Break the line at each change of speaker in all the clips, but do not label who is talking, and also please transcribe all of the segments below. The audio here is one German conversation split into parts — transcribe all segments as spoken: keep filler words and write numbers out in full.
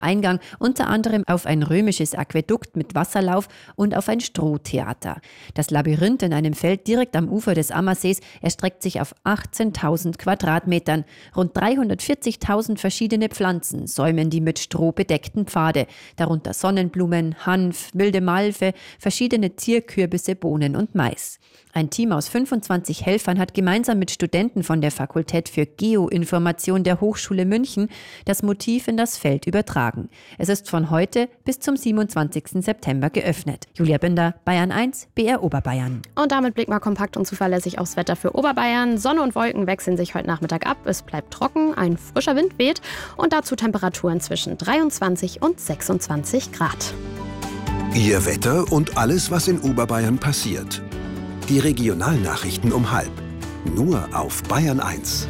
Eingang unter anderem auf ein römisches Aquädukt mit Wasserlauf und auf ein Strohtheater. Das Labyrinth in einem Feld direkt am Ufer des Ammersees erstreckt sich auf achtzehntausend Quadratmetern. Rund dreihundertvierzigtausend verschiedene Pflanzen säumen die mit Stroh bedeckten Pfade, darunter Sonnenblumen, Hanf, wilde Malve, verschiedene Zierkürbisse, Bohnen und Mais. Ein Team aus fünfundzwanzig Helfern hat gemeinsam mit Studenten von der Fakultät für Geoinformation der Hochschule München das Motiv in das Feld übertragen. Es ist von heute bis zum siebenundzwanzigsten September geöffnet. Julia Binder, Bayern eins, B R Oberbayern.
Und damit blicken wir kompakt und zuverlässig aufs Wetter für Oberbayern. Sonne und Wolken wechseln sich heute Nachmittag ab. Es bleibt trocken, ein frischer Wind weht und dazu Temperaturen zwischen dreiundzwanzig und sechsundzwanzig Grad.
Ihr Wetter und alles, was in Oberbayern passiert. Die Regionalnachrichten um halb. Nur auf Bayern eins.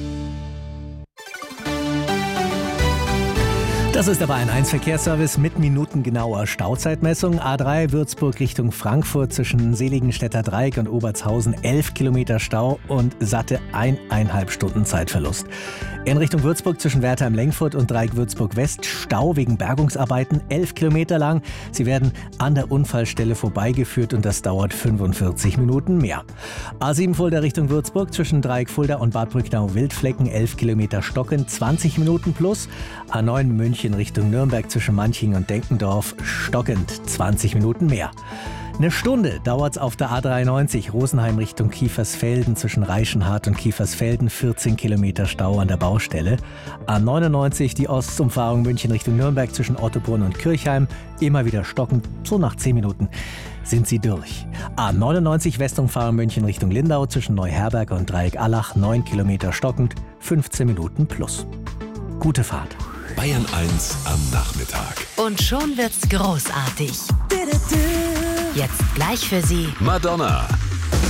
Das ist der Bayern eins Verkehrsservice mit minutengenauer Stauzeitmessung. A drei Würzburg Richtung Frankfurt zwischen Seligenstädter Dreieck und Obertshausen elf Kilometer Stau und satte eineinhalb Stunden Zeitverlust. In Richtung Würzburg zwischen Wertheim-Lengfurt und Dreieck Würzburg West Stau wegen Bergungsarbeiten elf Kilometer lang. Sie werden an der Unfallstelle vorbeigeführt und das dauert fünfundvierzig Minuten mehr. A sieben Fulda Richtung Würzburg zwischen Dreieck Fulda und Bad Brücknau-Wildflecken elf Kilometer stockend, zwanzig Minuten plus. A neun München Richtung Nürnberg zwischen Manching und Denkendorf stockend, zwanzig Minuten mehr. Eine Stunde dauert es auf der A dreiundneunzig Rosenheim Richtung Kiefersfelden zwischen Reichenhart und Kiefersfelden, vierzehn Kilometer Stau an der Baustelle. A neunundneunzig die Ostumfahrung München Richtung Nürnberg zwischen Ottobrunn und Kirchheim, immer wieder stockend, so nach zehn Minuten sind sie durch. A neunundneunzig Westumfahrung München Richtung Lindau zwischen Neuherberg und Dreieck Allach, neun Kilometer stockend, fünfzehn Minuten plus. Gute Fahrt.
Bayern eins am Nachmittag.
Und schon wird's großartig. Jetzt gleich für Sie
Madonna.